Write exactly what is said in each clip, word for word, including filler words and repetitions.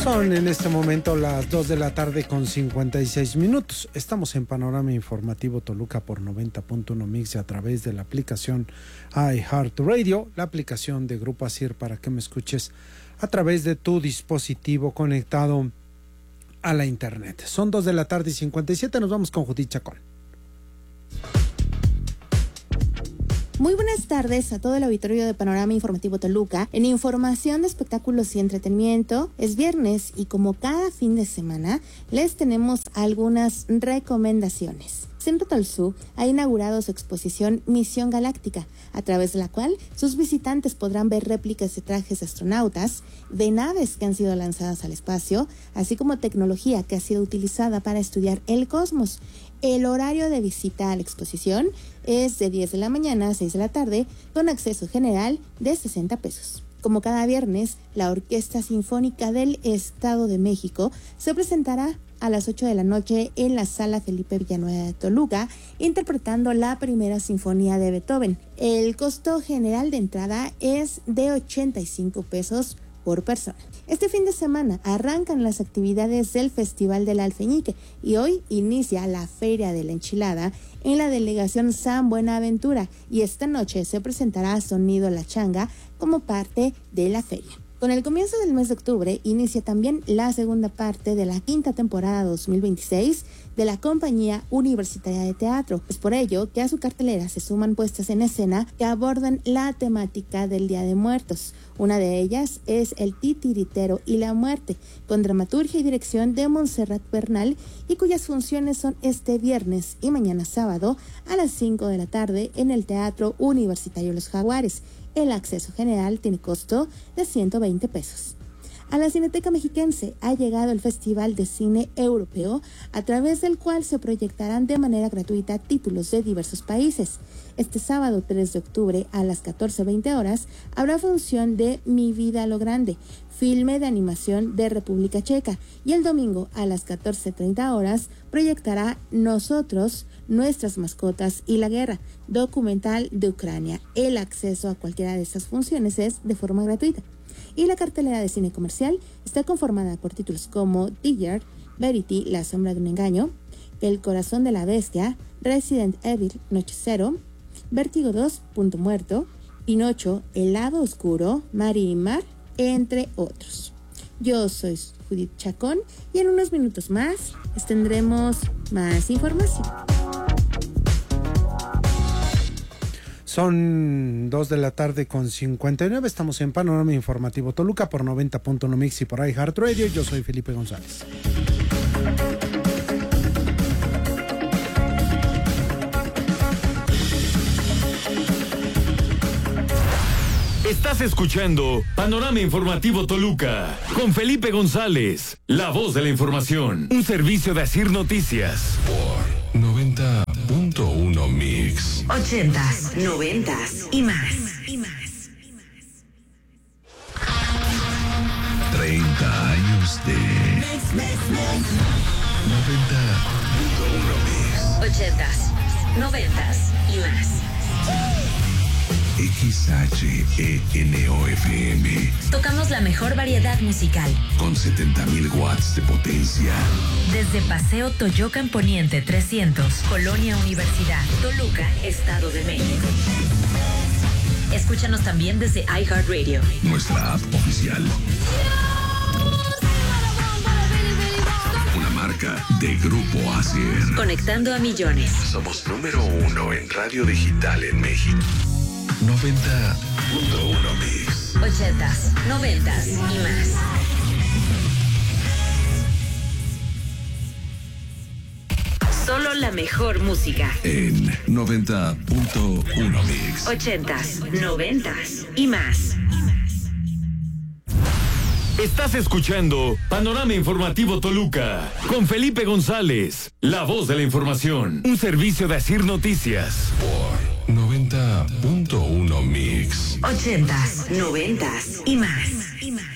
Son en este momento las dos de la tarde con cincuenta y seis minutos. Estamos en Panorama Informativo Toluca por noventa punto uno Mix a través de la aplicación iHeartRadio, la aplicación de Grupo Asir para que me escuches a través de tu dispositivo conectado a la internet. Son dos de la tarde y cincuenta y siete, nos vamos con Judith Chacón. Muy buenas tardes a todo el auditorio de Panorama Informativo Toluca. En información de espectáculos y entretenimiento, es viernes y como cada fin de semana, les tenemos algunas recomendaciones. Centro Tolsú ha inaugurado su exposición Misión Galáctica, a través de la cual sus visitantes podrán ver réplicas de trajes de astronautas, de naves que han sido lanzadas al espacio, así como tecnología que ha sido utilizada para estudiar el cosmos. El horario de visita a la exposición es de diez de la mañana a seis de la tarde, con acceso general de sesenta pesos. Como cada viernes, la Orquesta Sinfónica del Estado de México se presentará a las ocho de la noche en la Sala Felipe Villanueva de Toluca, interpretando la primera sinfonía de Beethoven. El costo general de entrada es de ochenta y cinco pesos por persona. Este fin de semana arrancan las actividades del Festival del Alfeñique y hoy inicia la Feria de la Enchilada en la delegación San Buenaventura, y esta noche se presentará Sonido La Changa como parte de la feria. Con el comienzo del mes de octubre inicia también la segunda parte de la quinta temporada dos mil veintiséis de la Compañía Universitaria de Teatro. Es por ello que a su cartelera se suman puestas en escena que abordan la temática del Día de Muertos. Una de ellas es El Titiritero y la Muerte, con dramaturgia y dirección de Montserrat Bernal, y cuyas funciones son este viernes y mañana sábado a las cinco de la tarde en el Teatro Universitario Los Jaguares. El acceso general tiene costo de ciento veinte pesos. A la Cineteca Mexiquense ha llegado el Festival de Cine Europeo, a través del cual se proyectarán de manera gratuita títulos de diversos países. Este sábado tres de octubre a las catorce veinte horas habrá función de Mi Vida a lo Grande, filme de animación de República Checa, y el domingo a las catorce treinta horas proyectará Nosotros, Nuestras Mascotas y la Guerra, documental de Ucrania. El acceso a cualquiera de estas funciones es de forma gratuita. Y la cartelera de cine comercial está conformada por títulos como Digger, Verity, La Sombra de un Engaño, El Corazón de la Bestia, Resident Evil, Noche Cero, Vértigo dos, Punto Muerto, Pinocho, El Lado Oscuro, Mari y Mar, entre otros. Yo soy Judith Chacón y en unos minutos más les tendremos más información. Son dos de la tarde con cincuenta y nueve. Estamos en Panorama Informativo Toluca por noventa punto uno Mix y por iHeartRadio. Yo soy Felipe González. Estás escuchando Panorama Informativo Toluca con Felipe González, la voz de la información. Un servicio de Asir Noticias por noventa punto uno Mix. Ochentas, noventas y más. Y más. treinta años de noventa punto uno Mix. Ochentas, noventas y más. X H E N O F M. Tocamos la mejor variedad musical. Con setenta mil watts de potencia. Desde Paseo Toyocan Poniente trescientos, Colonia Universidad, Toluca, Estado de México. Escúchanos también desde iHeartRadio. Nuestra app oficial. Una marca de Grupo Asir. Conectando a millones. Somos número uno en radio digital en México. noventa punto uno Mix. Ochentas, noventas y más. Solo la mejor música. En noventa punto uno Mix. Ochentas, noventas y más. Estás escuchando Panorama Informativo Toluca con Felipe González, la voz de la información. Un servicio de Asir Noticias por noventa punto uno Mix. Ochentas, noventas y más. Y más.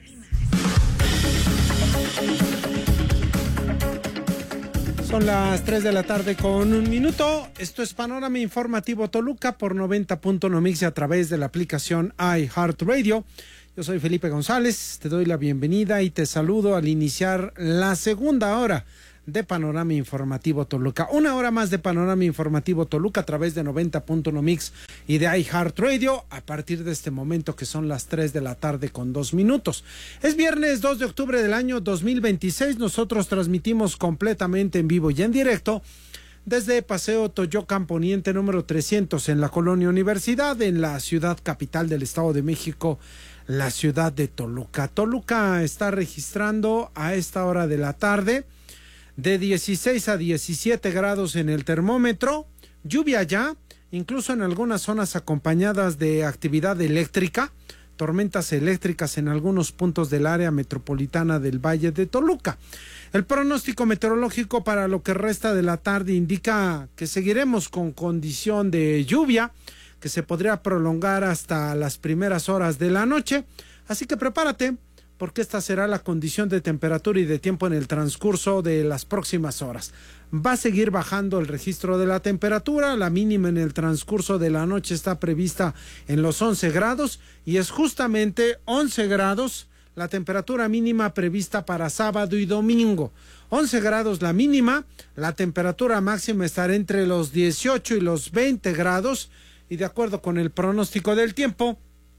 Son las tres de la tarde con un minuto. Esto es Panorama Informativo Toluca por noventa punto uno Mix a través de la aplicación iHeartRadio. Yo soy Felipe González, te doy la bienvenida y te saludo al iniciar la segunda hora de Panorama Informativo Toluca. Una hora más de Panorama Informativo Toluca a través de noventa punto uno Mix y de iHeartRadio a partir de este momento que son las tres de la tarde con dos minutos. Es viernes dos de octubre del año dos mil veintiséis. Nosotros transmitimos completamente en vivo y en directo desde Paseo Toyocan Poniente número trescientos en la Colonia Universidad, en la ciudad capital del Estado de México, la ciudad de Toluca. Toluca está registrando a esta hora de la tarde de dieciséis a diecisiete grados en el termómetro, lluvia ya, incluso en algunas zonas acompañadas de actividad eléctrica, tormentas eléctricas en algunos puntos del área metropolitana del Valle de Toluca. El pronóstico meteorológico para lo que resta de la tarde indica que seguiremos con condición de lluvia, que se podría prolongar hasta las primeras horas de la noche, así que prepárate, porque esta será la condición de temperatura y de tiempo en el transcurso de las próximas horas. Va a seguir bajando el registro de la temperatura, la mínima en el transcurso de la noche está prevista en los once grados y es justamente once grados la temperatura mínima prevista para sábado y domingo. once grados la mínima, la temperatura máxima estará entre los dieciocho y los veinte grados y de acuerdo con el pronóstico del tiempo,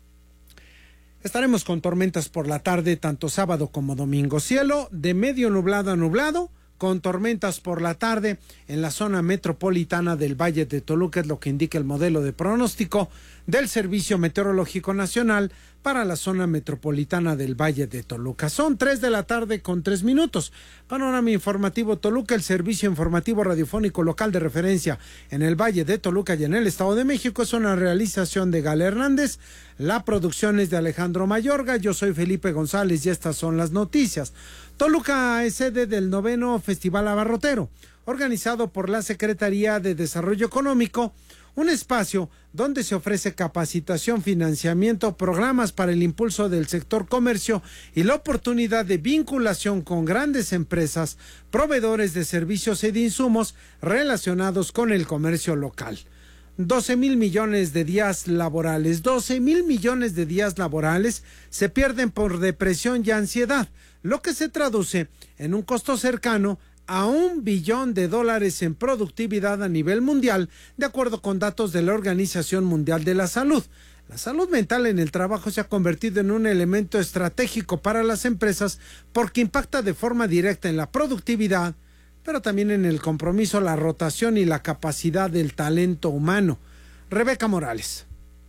estaremos con tormentas por la tarde, tanto sábado como domingo. Cielo de medio nublado a nublado, con tormentas por la tarde en la zona metropolitana del Valle de Toluca, es lo que indica el modelo de pronóstico del Servicio Meteorológico Nacional para la zona metropolitana del Valle de Toluca. Son tres de la tarde con tres minutos. Panorama Informativo Toluca, el servicio informativo radiofónico local de referencia en el Valle de Toluca y en el Estado de México. Es una realización de Gala Hernández. La producción es de Alejandro Mayorga. Yo soy Felipe González y estas son las noticias. Toluca es sede del noveno Festival Abarrotero, organizado por la Secretaría de Desarrollo Económico, un espacio donde se ofrece capacitación, financiamiento, programas para el impulso del sector comercio y la oportunidad de vinculación con grandes empresas, proveedores de servicios y de insumos relacionados con el comercio local. doce mil millones de días laborales, doce mil millones de días laborales se pierden por depresión y ansiedad, lo que se traduce en un costo cercano a un billón de dólares en productividad a nivel mundial, de acuerdo con datos de la Organización Mundial de la Salud. La salud mental en el trabajo se ha convertido en un elemento estratégico para las empresas porque impacta de forma directa en la productividad, pero también en el compromiso, la rotación y la capacidad del talento humano. Rebeca Morales.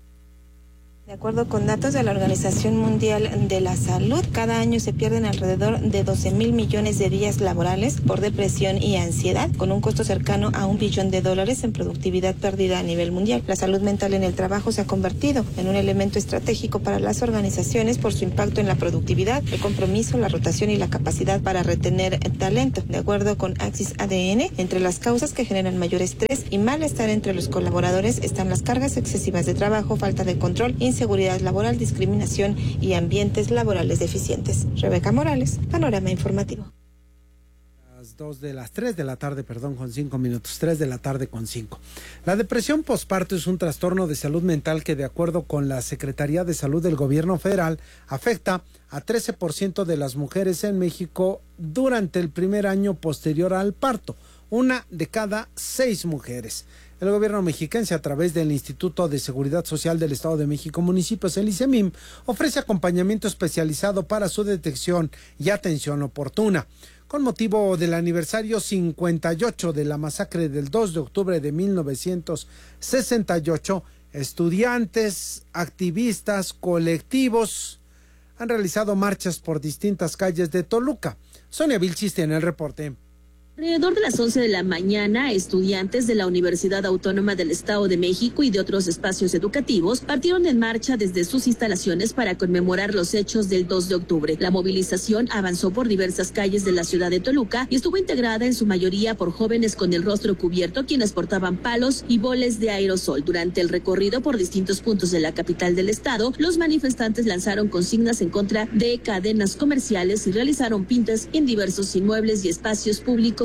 De acuerdo con datos de la Organización Mundial de la Salud, cada año se pierden alrededor de doce mil millones de días laborales por depresión y ansiedad, con un costo cercano a un billón de dólares en productividad perdida a nivel mundial. La salud mental en el trabajo se ha convertido en un elemento estratégico para las organizaciones por su impacto en la productividad, el compromiso, la rotación y la capacidad para retener talento. De acuerdo con Axis A D N, entre las causas que generan mayor estrés y malestar entre los colaboradores están las cargas excesivas de trabajo, falta de control, inseguridad laboral, discriminación y ambientes laborales deficientes. Rebeca Morales, Panorama Informativo. Las dos de las tres de la tarde, perdón, con cinco minutos, tres de la tarde con cinco. La depresión posparto es un trastorno de salud mental que, de acuerdo con la Secretaría de Salud del Gobierno Federal, afecta a trece por ciento de las mujeres en México durante el primer año posterior al parto, una de cada seis mujeres. El gobierno mexiquense, a través del Instituto de Seguridad Social del Estado de México, municipios, el ICEMIM, ofrece acompañamiento especializado para su detección y atención oportuna. Con motivo del aniversario cincuenta y ocho de la masacre del dos de octubre de mil novecientos sesenta y ocho, estudiantes, activistas, colectivos han realizado marchas por distintas calles de Toluca. Sonia Vilchis tiene el reporte. Alrededor de las once de la mañana, estudiantes de la Universidad Autónoma del Estado de México y de otros espacios educativos partieron en marcha desde sus instalaciones para conmemorar los hechos del dos de octubre. La movilización avanzó por diversas calles de la ciudad de Toluca y estuvo integrada en su mayoría por jóvenes con el rostro cubierto, quienes portaban palos y boles de aerosol. Durante el recorrido por distintos puntos de la capital del estado, los manifestantes lanzaron consignas en contra de cadenas comerciales y realizaron pintas en diversos inmuebles y espacios públicos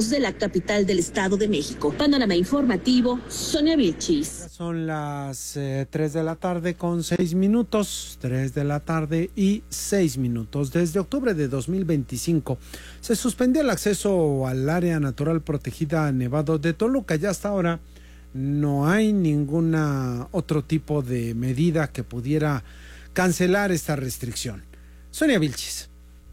estados de la capital del Estado de México. Panorama informativo, Sonia Vilchis. Son las eh, tres de la tarde con seis minutos, tres de la tarde y seis minutos. Desde octubre de dos mil veinticinco se suspendió el acceso al área natural protegida Nevado de Toluca. Ya hasta ahora no hay ninguna otro tipo de medida que pudiera cancelar esta restricción. Sonia Vilchis.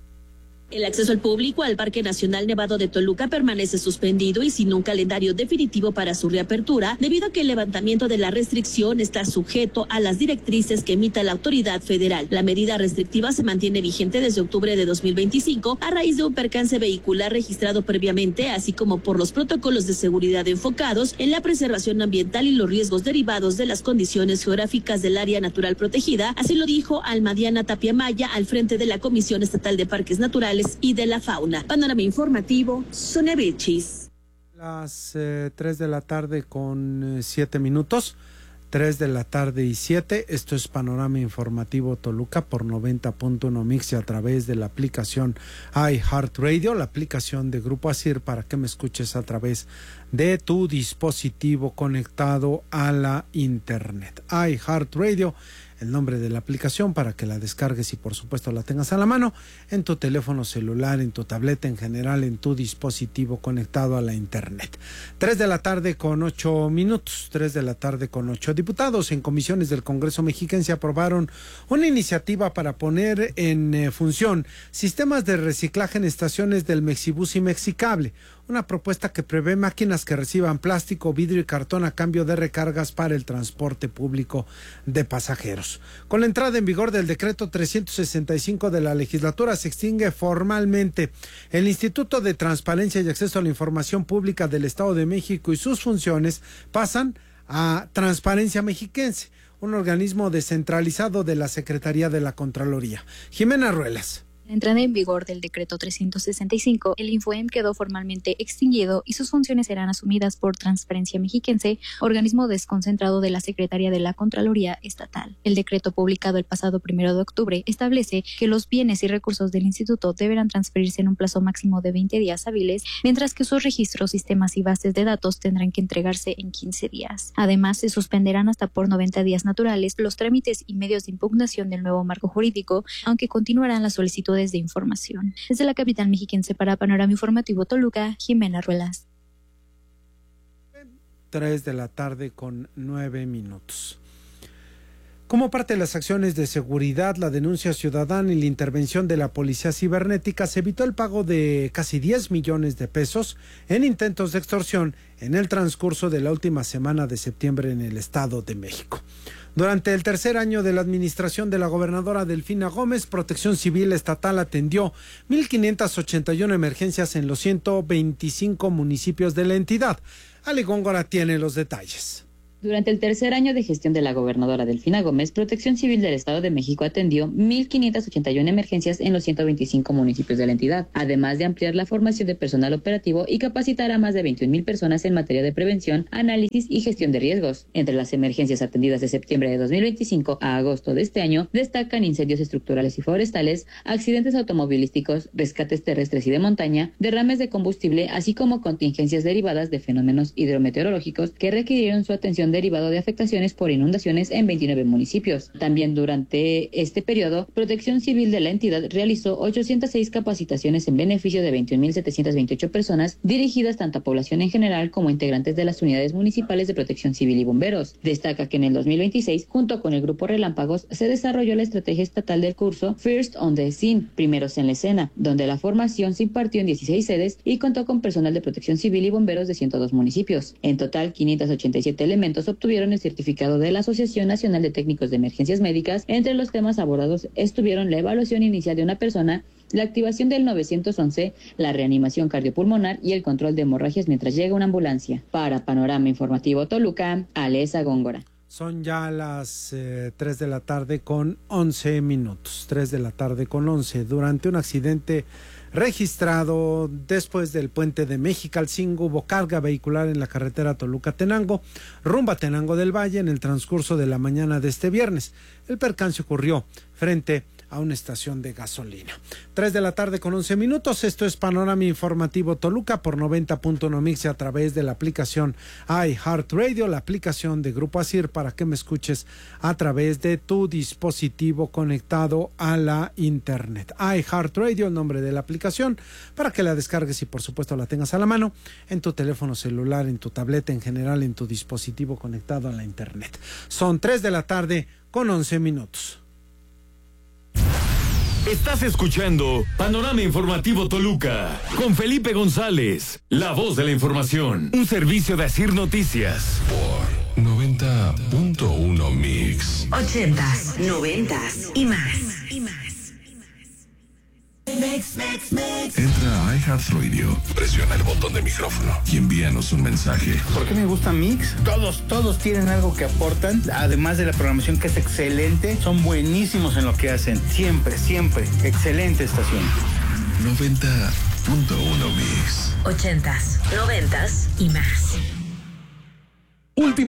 El acceso al público al Parque Nacional Nevado de Toluca permanece suspendido y sin un calendario definitivo para su reapertura, debido a que el levantamiento de la restricción está sujeto a las directrices que emita la autoridad federal. La medida restrictiva se mantiene vigente desde octubre de dos mil veinticinco a raíz de un percance vehicular registrado previamente, así como por los protocolos de seguridad enfocados en la preservación ambiental y los riesgos derivados de las condiciones geográficas del área natural protegida. Así lo dijo Almadiana Tapia Maya al frente de la Comisión Estatal de Parques Naturales y de la Fauna. Panorama informativo, Sonia Vilchis. Las eh, tres de la tarde con siete minutos, tres de la tarde y siete, esto es Panorama Informativo Toluca por noventa punto uno Mix y a través de la aplicación iHeartRadio, la aplicación de Grupo Asir, para que me escuches a través de tu dispositivo conectado a la internet. iHeartRadio, el nombre de la aplicación, para que la descargues y por supuesto la tengas a la mano en tu teléfono celular, en tu tableta, en general en tu dispositivo conectado a la internet. Tres de la tarde con ocho minutos, tres de la tarde con ocho. Diputados en comisiones del Congreso mexiquense aprobaron una iniciativa para poner en eh, función sistemas de reciclaje en estaciones del Mexibus y Mexicable. Una propuesta que prevé máquinas que reciban plástico, vidrio y cartón a cambio de recargas para el transporte público de pasajeros. Con la entrada en vigor del decreto trescientos sesenta y cinco de la legislatura, se extingue formalmente el Instituto de Transparencia y Acceso a la Información Pública del Estado de México y sus funciones pasan a Transparencia Mexiquense, un organismo descentralizado de la Secretaría de la Contraloría. Jimena Ruelas. La entrada en vigor del decreto trescientos sesenta y cinco, el Infoem quedó formalmente extinguido y sus funciones serán asumidas por Transparencia Mexiquense, organismo desconcentrado de la Secretaría de la Contraloría Estatal. El decreto publicado el pasado primero de octubre establece que los bienes y recursos del instituto deberán transferirse en un plazo máximo de veinte días hábiles, mientras que sus registros, sistemas y bases de datos tendrán que entregarse en quince días. Además, se suspenderán hasta por noventa días naturales los trámites y medios de impugnación del nuevo marco jurídico, aunque continuarán las solicitudes de información. Desde la capital mexiquense para Panorama Informativo Toluca, Jimena Ruelas. Tres de la tarde con nueve minutos. Como parte de las acciones de seguridad, la denuncia ciudadana y la intervención de la policía cibernética, se evitó el pago de casi diez millones de pesos en intentos de extorsión en el transcurso de la última semana de septiembre en el Estado de México. Durante el tercer año de la administración de la gobernadora Delfina Gómez, Protección Civil Estatal atendió mil quinientas ochenta y una emergencias en los ciento veinticinco municipios de la entidad. Ale Góngora tiene los detalles. Durante el tercer año de gestión de la gobernadora Delfina Gómez, Protección Civil del Estado de México atendió mil quinientas ochenta y una emergencias en los ciento veinticinco municipios de la entidad, además de ampliar la formación de personal operativo y capacitar a más de veintiún mil personas en materia de prevención, análisis y gestión de riesgos. Entre las emergencias atendidas de septiembre de dos mil veinticinco a agosto de este año, destacan incendios estructurales y forestales, accidentes automovilísticos, rescates terrestres y de montaña, derrames de combustible, así como contingencias derivadas de fenómenos hidrometeorológicos que requirieron su atención derivado de afectaciones por inundaciones en veintinueve municipios. También durante este periodo, Protección Civil de la entidad realizó ochocientas seis capacitaciones en beneficio de veintiún mil setecientas veintiocho personas, dirigidas tanto a población en general como a integrantes de las unidades municipales de Protección Civil y bomberos. Destaca que en el dos mil veintiséis, junto con el Grupo Relámpagos, se desarrolló la estrategia estatal del curso First on the Scene, Primeros en la Escena, donde la formación se impartió en dieciséis sedes y contó con personal de Protección Civil y bomberos de ciento dos municipios. En total, quinientos ochenta y siete elementos obtuvieron el certificado de la Asociación Nacional de Técnicos de Emergencias Médicas. Entre los temas abordados estuvieron la evaluación inicial de una persona, la activación del nueve once, la reanimación cardiopulmonar y el control de hemorragias mientras llega una ambulancia. Para Panorama Informativo Toluca, Alesa Góngora. Son ya las eh, tres de la tarde con once minutos, tres de la tarde con once. Durante un accidente registrado después del puente de Mexicalcingo, hubo carga vehicular en la carretera Toluca-Tenango, rumbo a Tenango del Valle, en el transcurso de la mañana de este viernes. El percance ocurrió frente a una estación de gasolina. tres de la tarde con once minutos. Esto es Panorama Informativo Toluca por noventa punto uno Mix a través de la aplicación iHeartRadio, la aplicación de Grupo Asir, para que me escuches a través de tu dispositivo conectado a la internet. iHeartRadio, el nombre de la aplicación, para que la descargues y por supuesto la tengas a la mano en tu teléfono celular, en tu tableta, en general en tu dispositivo conectado a la internet. Son tres de la tarde con once minutos. Estás escuchando Panorama Informativo Toluca con Felipe González, la voz de la información, un servicio de Asir Noticias. Por noventa punto uno Mix. Ochentas, noventas y más. Y más. Entra a iHeartRadio, presiona el botón de micrófono y envíanos un mensaje. ¿Por qué me gusta Mix? Todos, todos tienen algo que aportan, además de la programación que es excelente, son buenísimos en lo que hacen. Siempre, siempre, excelente estación. noventa punto uno Mix. Ochentas, noventas y más. Última